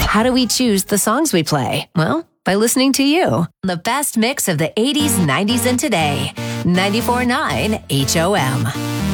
How do we choose the songs we play? Well, by listening to you. The best mix of the 80s, 90s, and today. 94.9 HOM.